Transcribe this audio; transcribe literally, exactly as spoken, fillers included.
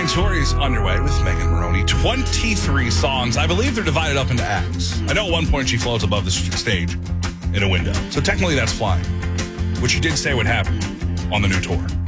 tour is underway with Megan Moroney. twenty-three songs. I believe they're divided up into acts. I know at one point she floats above the stage in a window. So technically that's flying, which she did say would happen on the new tour.